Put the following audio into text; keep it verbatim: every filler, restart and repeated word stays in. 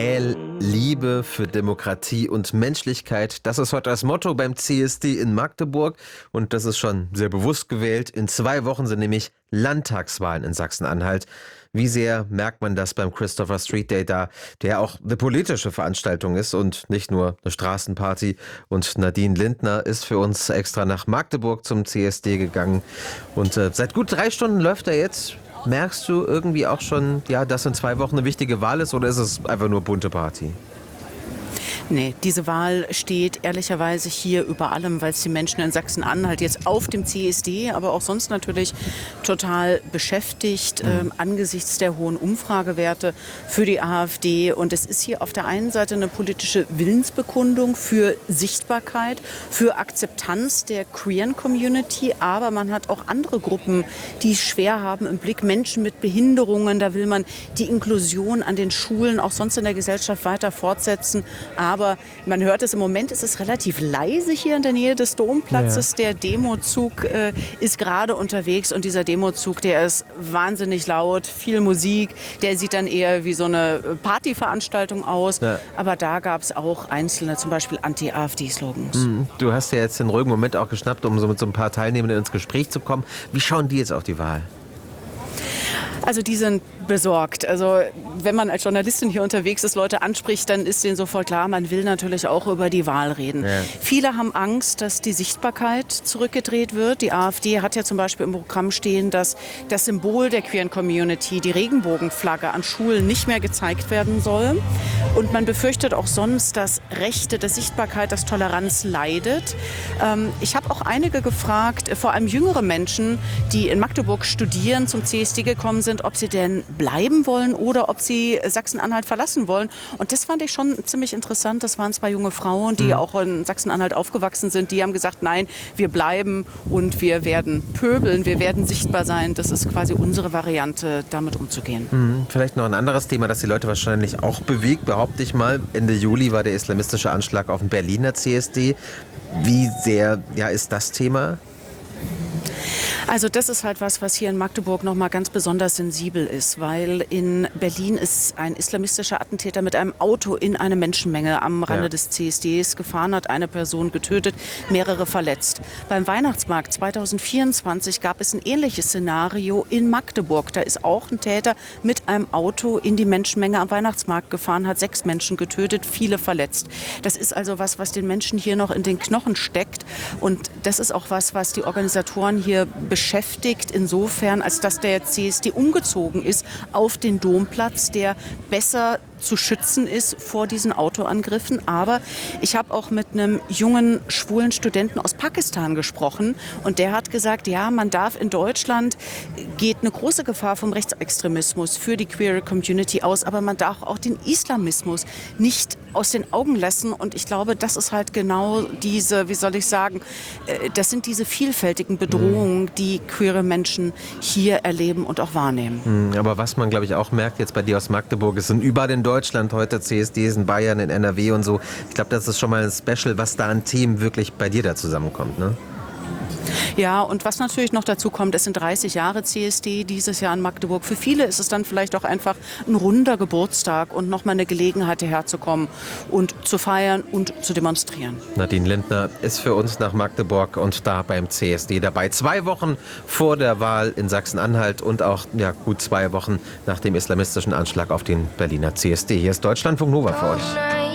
Wähl Liebe für Demokratie und Menschlichkeit. Das ist heute das Motto beim C S D in Magdeburg. Und das ist schon sehr bewusst gewählt. In zwei Wochen sind nämlich Landtagswahlen in Sachsen-Anhalt. Wie sehr merkt man das beim Christopher Street Day da, der auch eine politische Veranstaltung ist und nicht nur eine Straßenparty. Und Nadine Lindner ist für uns extra nach Magdeburg zum C S D gegangen. Und äh, seit gut drei Stunden läuft er jetzt. Merkst du irgendwie auch schon, ja, dass in zwei Wochen eine wichtige Wahl ist, oder ist es einfach nur bunte Party? Nee, diese Wahl steht ehrlicherweise hier über allem, weil es die Menschen in Sachsen-Anhalt jetzt auf dem C S D, aber auch sonst natürlich total beschäftigt, mhm. ähm, angesichts der hohen Umfragewerte für die AfD. Und es ist hier auf der einen Seite eine politische Willensbekundung für Sichtbarkeit, für Akzeptanz der queeren Community, aber man hat auch andere Gruppen, die es schwer haben im Blick, Menschen mit Behinderungen. Da will man die Inklusion an den Schulen, auch sonst in der Gesellschaft weiter fortsetzen. Aber man hört es, im Moment ist es relativ leise hier in der Nähe des Domplatzes. Ja. Der Demozug äh, ist gerade unterwegs und dieser Demozug, der ist wahnsinnig laut, viel Musik. Der sieht dann eher wie so eine Partyveranstaltung aus. Ja. Aber da gab es auch einzelne, zum Beispiel Anti-AfD-Slogans. Mhm. Du hast ja jetzt den ruhigen Moment auch geschnappt, um so mit so ein paar Teilnehmenden ins Gespräch zu kommen. Wie schauen die jetzt auf die Wahl? Also die sind besorgt. Also wenn man als Journalistin hier unterwegs ist, Leute anspricht, dann ist denen sofort klar, man will natürlich auch über die Wahl reden. Ja. Viele haben Angst, dass die Sichtbarkeit zurückgedreht wird. Die AfD hat ja zum Beispiel im Programm stehen, dass das Symbol der queeren Community, die Regenbogenflagge, an Schulen nicht mehr gezeigt werden soll. Und man befürchtet auch sonst, dass Rechte, dass Sichtbarkeit, dass Toleranz leidet. Ähm, ich habe auch einige gefragt, vor allem jüngere Menschen, die in Magdeburg studieren, zum C S D gekommen sind, ob sie denn bleiben wollen oder ob sie Sachsen-Anhalt verlassen wollen. Und das fand ich schon ziemlich interessant. Das waren zwei junge Frauen, die mhm. auch in Sachsen-Anhalt aufgewachsen sind. Die haben gesagt, nein, wir bleiben und wir werden pöbeln, wir werden sichtbar sein. Das ist quasi unsere Variante, damit umzugehen. Mhm. Vielleicht noch ein anderes Thema, das die Leute wahrscheinlich auch bewegt, behaupte ich mal. Ende Juli war der islamistische Anschlag auf den Berliner C S D. Wie sehr ja, ist das Thema? Also das ist halt was, was hier in Magdeburg noch mal ganz besonders sensibel ist, weil in Berlin ist ein islamistischer Attentäter mit einem Auto in eine Menschenmenge am Rande ja. des C S Ds gefahren, hat eine Person getötet, mehrere verletzt. Beim Weihnachtsmarkt zwanzig vierundzwanzig gab es ein ähnliches Szenario in Magdeburg. Da ist auch ein Täter mit einem Auto in die Menschenmenge am Weihnachtsmarkt gefahren, hat sechs Menschen getötet, viele verletzt. Das ist also was, was den Menschen hier noch in den Knochen steckt. Und das ist auch was, was die Organisatoren hier beschäftigt, insofern, als dass der C S D umgezogen ist auf den Domplatz, der besser zu schützen ist vor diesen Autoangriffen. Aber ich habe auch mit einem jungen schwulen Studenten aus Pakistan gesprochen und der hat gesagt, ja, man darf in Deutschland, geht eine große Gefahr vom Rechtsextremismus für die queere Community aus, aber man darf auch den Islamismus nicht aus den Augen lassen. Und ich glaube, das ist halt genau diese, wie soll ich sagen, das sind diese vielfältigen Bedrohungen, die queere Menschen hier erleben und auch wahrnehmen. Aber was man, glaube ich, auch merkt jetzt bei dir aus Magdeburg, es sind überall in Deutschland heute C S Ds, in Bayern, in N R W und so. Ich glaube, das ist schon mal ein Special, was da an Themen wirklich bei dir da zusammenkommt, ne? Ja, und was natürlich noch dazu kommt, es sind dreißig Jahre C S D dieses Jahr in Magdeburg. Für viele ist es dann vielleicht auch einfach ein runder Geburtstag und nochmal eine Gelegenheit, hierher zu kommen und zu feiern und zu demonstrieren. Nadine Lindner ist für uns nach Magdeburg und da beim C S D dabei. Zwei Wochen vor der Wahl in Sachsen-Anhalt und auch ja, gut zwei Wochen nach dem islamistischen Anschlag auf den Berliner C S D. Hier ist Deutschlandfunk Nova für euch.